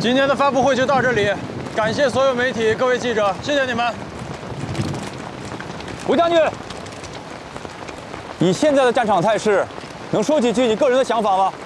今天的发布会就到这里，感谢所有媒体、各位记者，谢谢你们。 吴将军，以现在的战场态势，能说几句你个人的想法吗？